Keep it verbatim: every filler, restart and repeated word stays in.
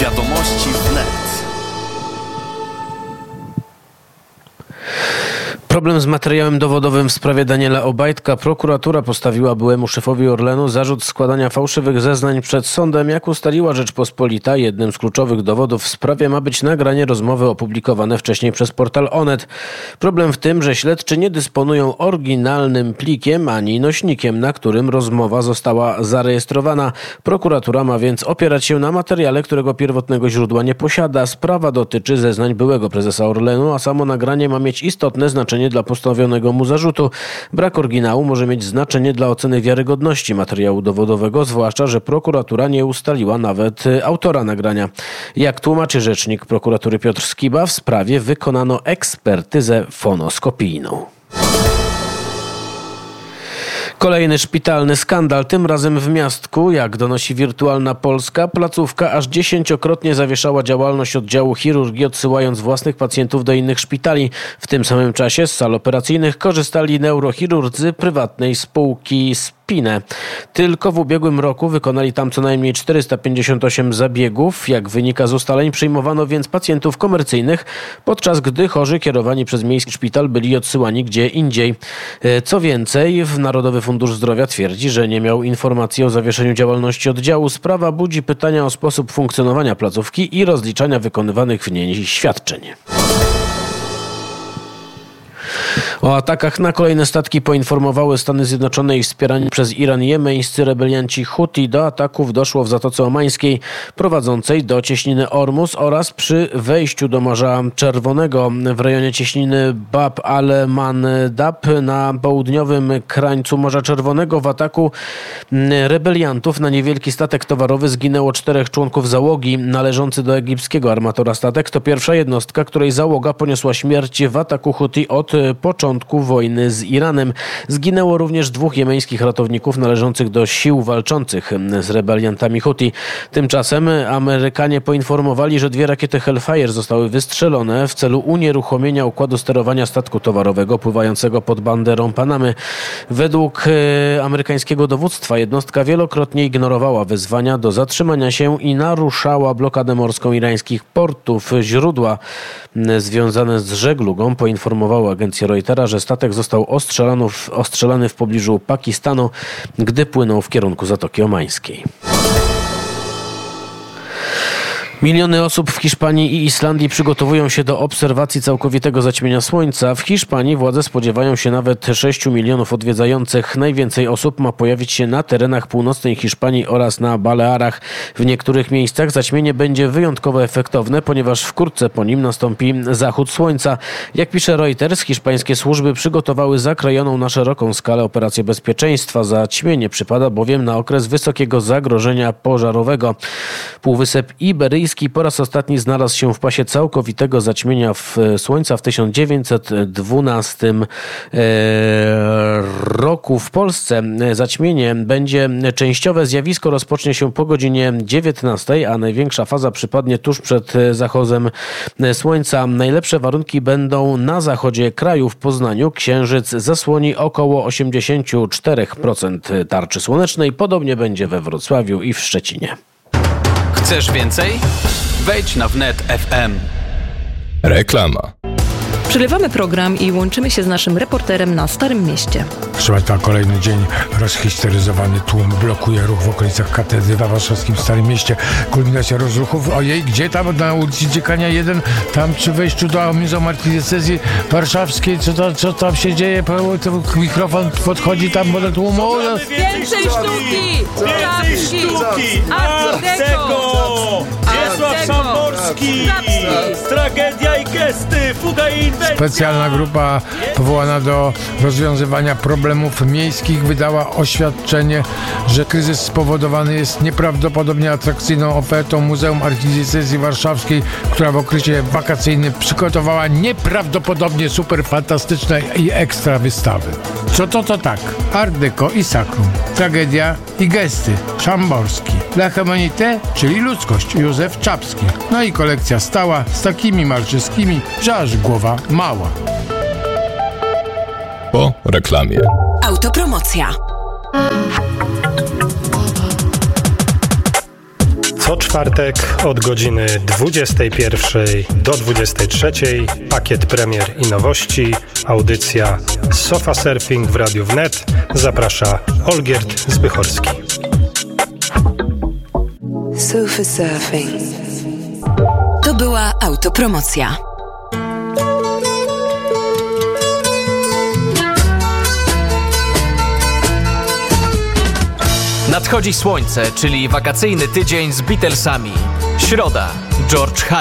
Wiadomości wnet. Problem z materiałem dowodowym w sprawie Daniela Obajtka. Prokuratura postawiła byłemu szefowi Orlenu zarzut składania fałszywych zeznań przed sądem. Jak ustaliła Rzeczpospolita, jednym z kluczowych dowodów w sprawie ma być nagranie rozmowy opublikowane wcześniej przez portal Onet. Problem w tym, że śledczy nie dysponują oryginalnym plikiem ani nośnikiem, na którym rozmowa została zarejestrowana. Prokuratura ma więc opierać się na materiale, którego pierwotnego źródła nie posiada. Sprawa dotyczy zeznań byłego prezesa Orlenu, a samo nagranie ma mieć istotne znaczenie dla postawionego mu zarzutu. Brak oryginału może mieć znaczenie dla oceny wiarygodności materiału dowodowego, zwłaszcza że prokuratura nie ustaliła nawet autora nagrania. Jak tłumaczy rzecznik prokuratury Piotr Skiba, w sprawie wykonano ekspertyzę fonoskopijną. Kolejny szpitalny skandal, tym razem w Miastku. Jak donosi Wirtualna Polska, placówka aż dziesięciokrotnie zawieszała działalność oddziału chirurgii, odsyłając własnych pacjentów do innych szpitali. W tym samym czasie z sal operacyjnych korzystali neurochirurdzy prywatnej spółki Spine. Tylko w ubiegłym roku wykonali tam co najmniej czterysta pięćdziesiąt osiem zabiegów. Jak wynika z ustaleń, przyjmowano więc pacjentów komercyjnych, podczas gdy chorzy kierowani przez miejski szpital byli odsyłani gdzie indziej. Co więcej, w Narodowy Fundusz Zdrowia twierdzi, że nie miał informacji o zawieszeniu działalności oddziału. Sprawa budzi pytania o sposób funkcjonowania placówki i rozliczania wykonywanych w niej świadczeń. O atakach na kolejne statki poinformowały Stany Zjednoczone i wspierani przez Iran jemeńscy rebelianci Huti. Do ataków doszło w Zatoce Omańskiej prowadzącej do cieśniny Ormus oraz przy wejściu do Morza Czerwonego w rejonie cieśniny Bab al-Mandab na południowym krańcu Morza Czerwonego. W ataku rebeliantów na niewielki statek towarowy zginęło czterech członków załogi. Należący do egipskiego armatora statek to pierwsza jednostka, której załoga poniosła śmierć w ataku Huti od początku wojny z Iranem. Zginęło również dwóch jemeńskich ratowników należących do sił walczących z rebeliantami Huti. Tymczasem Amerykanie poinformowali, że dwie rakiety Hellfire zostały wystrzelone w celu unieruchomienia układu sterowania statku towarowego pływającego pod banderą Panamy. Według amerykańskiego dowództwa jednostka wielokrotnie ignorowała wezwania do zatrzymania się i naruszała blokadę morską irańskich portów. Źródła związane z żeglugą poinformowały agencję Reutera, że statek został ostrzelany w, ostrzelany w pobliżu Pakistanu, gdy płynął w kierunku Zatoki Omańskiej. Miliony osób w Hiszpanii i Islandii przygotowują się do obserwacji całkowitego zaćmienia słońca. W Hiszpanii władze spodziewają się nawet sześciu milionów odwiedzających. Najwięcej osób ma pojawić się na terenach północnej Hiszpanii oraz na Balearach. W niektórych miejscach zaćmienie będzie wyjątkowo efektowne, ponieważ wkrótce po nim nastąpi zachód słońca. Jak pisze Reuters, hiszpańskie służby przygotowały zakrojoną na szeroką skalę operację bezpieczeństwa. Zaćmienie przypada bowiem na okres wysokiego zagrożenia pożarowego. Półwysep Iberyjski po raz ostatni znalazł się w pasie całkowitego zaćmienia w słońca w tysiąc dziewięćset dwunastym roku. W Polsce zaćmienie będzie częściowe. Zjawisko rozpocznie się po godzinie dziewiętnastej, a największa faza przypadnie tuż przed zachodem słońca. Najlepsze warunki będą na zachodzie kraju. W Poznaniu księżyc zasłoni około osiemdziesiąt cztery procent tarczy słonecznej. Podobnie będzie we Wrocławiu i w Szczecinie. Chcesz więcej? Wejdź na wnet kropka ef em. Reklama. Przerywamy program i łączymy się z naszym reporterem na Starym Mieście. Proszę Państwa, kolejny dzień rozhisteryzowany tłum blokuje ruch w okolicach katedry w warszawskim Starym Mieście. Kulminacja rozruchów. Ojej, gdzie tam? Na ulicy Dziekania jeden, tam przy wejściu do Muzeum Archidiecezji Warszawskiej. Co, to, co tam się dzieje? Mikrofon podchodzi tam do tłumu. Więcej sztuki! Więcej sztuki! Art Deco! Wiesław Szamborski! Tragedia i gesty! Fuga i inwencja! Specjalna grupa powołana do rozwiązywania problemów miejskich wydała oświadczenie, że kryzys spowodowany jest nieprawdopodobnie atrakcyjną ofertą Muzeum Archidiecezji Warszawskiej, która w okresie wakacyjnym przygotowała nieprawdopodobnie super fantastyczne i ekstra wystawy. Co to to tak? Art Deco i Sakrum. Tragedia i gesty. Szamborski. La Humanité, czyli ludzkość. Józef Czapski. No i kolekcja stała z takimi malczyskimi, że aż głowa mała. Po reklamie. Autopromocja. Co czwartek od godziny dwudziestej pierwszej do dwudziestej trzeciej pakiet premier i nowości, audycja Sofa Surfing w Radiu Wnet. Zaprasza Olgierd Zbychorski. Sofa Surfing. To była autopromocja. Nadchodzi słońce, czyli wakacyjny tydzień z Beatlesami. Środa. George Harrison.